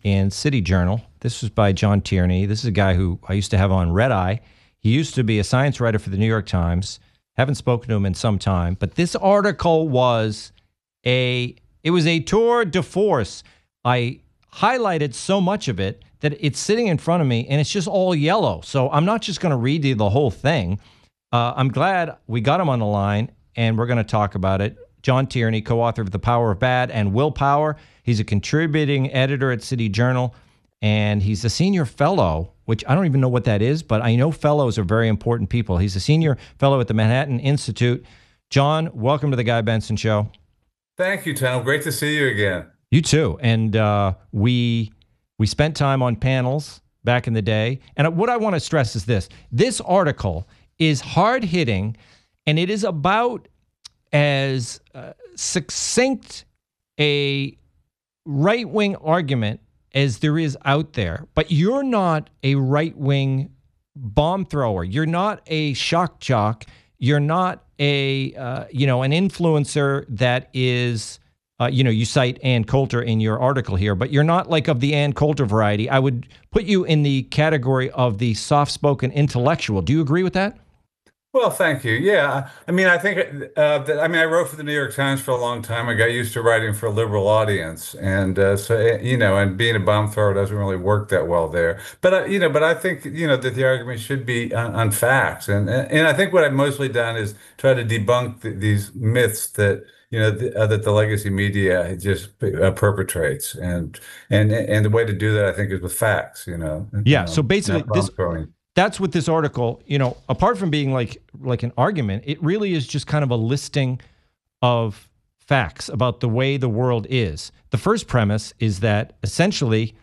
in City Journal. This was by John Tierney. This is a guy who I used to have on Red Eye. He used to be a science writer for the New York Times. Haven't spoken to him in some time, but this article was a tour de force. I highlighted so much of it that it's sitting in front of me and it's just all yellow. So I'm not just going to read you the whole thing. I'm glad we got him on the line and we're going to talk about it. John Tierney, co-author of The Power of Bad and Willpower. He's a contributing editor at City Journal, and he's a senior fellow, which I don't even know what that is, but I know fellows are very important people. He's a senior fellow at the Manhattan Institute. John, welcome to the Guy Benson Show. Thank you, Tom. Great to see you again. You too. And we spent time on panels back in the day. And what I want to stress is this. This article is hard-hitting, and it is about as succinct a right-wing argument as there is out there. But you're not a right-wing bomb thrower. You're not a shock jock. You're not an influencer that is, you cite Ann Coulter in your article here, but you're not like of the Ann Coulter variety. I would put you in the category of the soft-spoken intellectual. Do you agree with that? Well, thank you. Yeah, I think I wrote for the New York Times for a long time. I got used to writing for a liberal audience, and and being a bomb thrower doesn't really work that well there. But I think that the argument should be on facts, and I think what I've mostly done is try to debunk these myths that that the legacy media just perpetrates, and the way to do that, I think, is with facts. Yeah. So basically, not bomb throwing. That's what this article, apart from being like an argument, it really is just kind of a listing of facts about the way the world is. The first premise is that essentially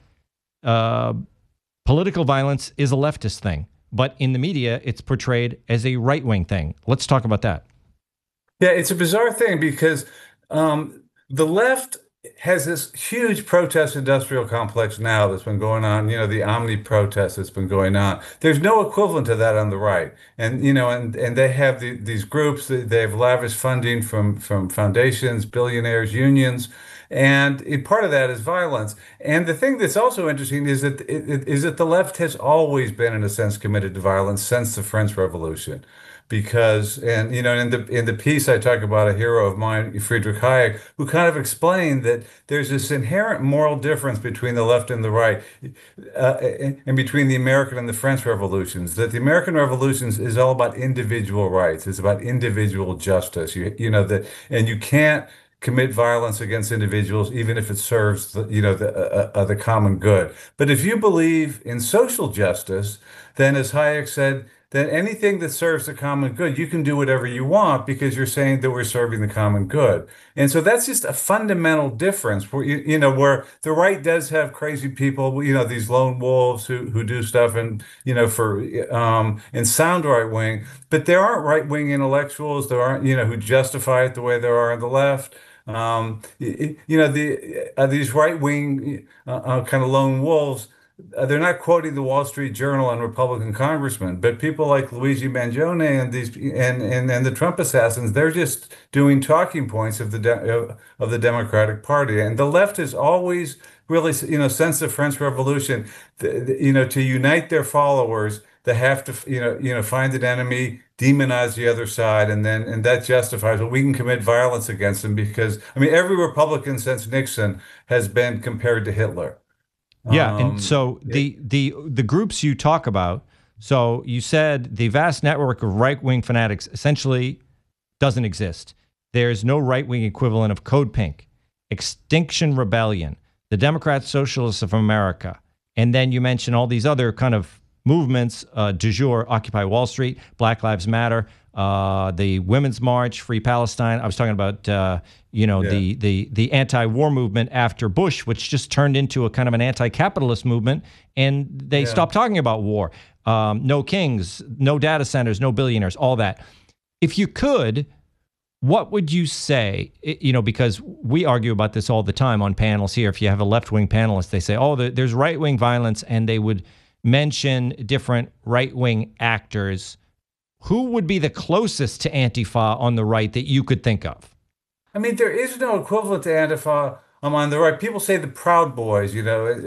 political violence is a leftist thing, but in the media, it's portrayed as a right-wing thing. Let's talk about that. Yeah, it's a bizarre thing because the left has this huge protest industrial complex now that's been going on, the Omni protest that's been going on. There's no equivalent to that on the right. And, and they have these groups, they have lavish funding from foundations, billionaires, unions. And part of that is violence. And the thing that's also interesting is that the left has always been, in a sense, committed to violence since the French Revolution. Because, and in the piece I talk about a hero of mine, Friedrich Hayek, who kind of explained that there's this inherent moral difference between the left and the right, and between the American and the French revolutions. That the American revolutions is all about individual rights. It's about individual justice. And you can't commit violence against individuals, even if it serves the common good. But if you believe in social justice, then, as Hayek said, then anything that serves the common good, you can do whatever you want because you're saying that we're serving the common good. And so that's just a fundamental difference where, where the right does have crazy people, these lone wolves who do stuff and, and sound right wing, but there aren't right wing intellectuals. There aren't, who justify it the way there are on the left. These right wing kind of lone wolves. They're not quoting the Wall Street Journal and Republican congressmen, but people like Luigi Mangione and the Trump assassins, they're just doing talking points of the Democratic Party. And the left has always really, since the French Revolution, to unite their followers, they have to, find an enemy, demonize the other side, and that justifies, well, we can commit violence against them because, every Republican since Nixon has been compared to Hitler. Yeah, and so the groups you talk about, so you said the vast network of right-wing fanatics essentially doesn't exist. There's no right-wing equivalent of Code Pink, Extinction Rebellion, the Democrat Socialists of America, and then you mention all these other kind of movements, du jour, Occupy Wall Street, Black Lives Matter, the Women's March, Free Palestine. I was talking about, the anti-war movement after Bush, which just turned into a kind of an anti-capitalist movement, and they stopped talking about war. No kings, no data centers, no billionaires, all that. If you could, what would you say, because we argue about this all the time on panels here. If you have a left-wing panelist, they say, there's right-wing violence, and they would mention different right-wing actors. Who would be the closest to Antifa on the right that you could think of? There is no equivalent to Antifa on the right. People say the Proud Boys,